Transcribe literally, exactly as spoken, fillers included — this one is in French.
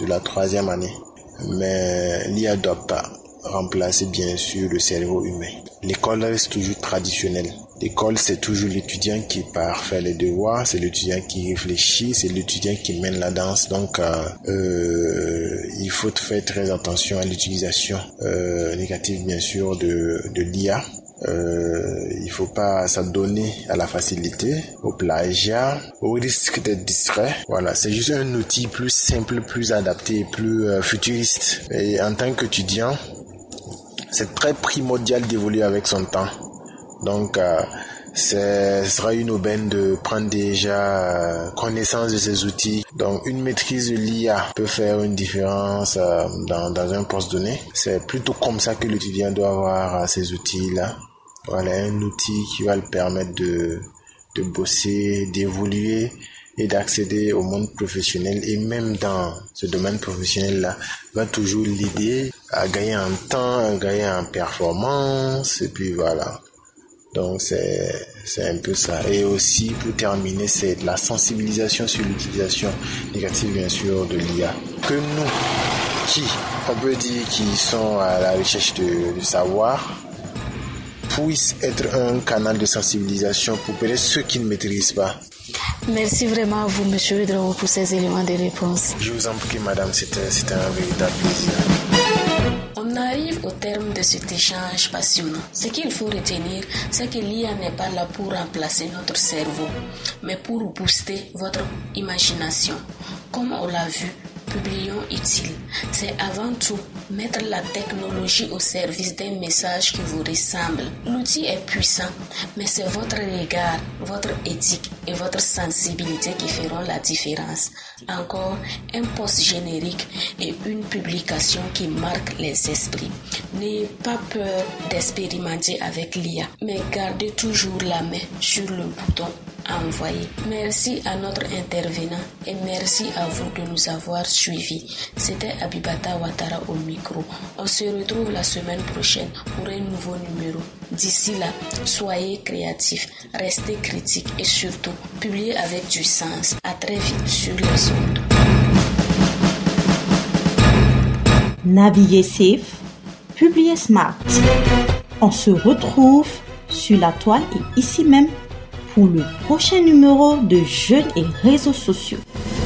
la troisième année. Mais l'I A ne doit pas remplacer bien sûr le cerveau humain. L'école reste toujours traditionnelle. L'école, c'est toujours l'étudiant qui part faire les devoirs, c'est l'étudiant qui réfléchit, c'est l'étudiant qui mène la danse. Donc, euh, euh, il faut faire très attention à l'utilisation euh, négative, bien sûr, de, de l'I A. Euh, il faut pas s'adonner à la facilité, au plagiat, au risque d'être distrait. Voilà, c'est juste un outil plus simple, plus adapté, plus euh, futuriste. Et en tant qu'étudiant, c'est très primordial d'évoluer avec son temps. Donc, euh, ce sera une aubaine de prendre déjà euh, connaissance de ces outils. Donc, une maîtrise de l'I A peut faire une différence euh, dans, dans un poste donné. C'est plutôt comme ça que l'étudiant doit avoir euh, ces outils-là. Voilà, un outil qui va le permettre de, de bosser, d'évoluer et d'accéder au monde professionnel. Et même dans ce domaine professionnel-là, va toujours l'aider à gagner en temps, à gagner en performance. Et puis voilà. Donc c'est c'est un peu ça. Et aussi pour terminer, c'est de la sensibilisation sur l'utilisation négative bien sûr de l'I A. Que nous, qui on peut dire qui sont à la recherche de, de savoir, puissent être un canal de sensibilisation pour peut-être ceux qui ne maîtrisent pas. Merci vraiment à vous, monsieur Ouédraogo, pour ces éléments de réponse. Je vous en prie, madame, c'était, c'était un véritable plaisir. On arrive au terme de cet échange passionnant. Ce qu'il faut retenir, c'est que l'I A n'est pas là pour remplacer notre cerveau, mais pour booster votre imagination. Comme on l'a vu, publions utile. C'est avant tout mettre la technologie au service d'un message qui vous ressemble. L'outil est puissant, mais c'est votre regard, votre éthique et votre sensibilité qui feront la différence. Encore un post générique et une publication qui marque les esprits. N'ayez pas peur d'expérimenter avec l'I A, mais gardez toujours la main sur le bouton envoyer. Merci à notre intervenant et merci à vous de nous avoir suivis. C'était Abibata Ouattara au micro. On se retrouve la semaine prochaine pour un nouveau numéro. D'ici là, soyez créatifs, restez critiques et surtout, publiez avec du sens. À très vite sur les ondes. Naviguez safe, publiez smart. On se retrouve sur la toile et ici même pour le prochain numéro de Jeunes et réseaux sociaux.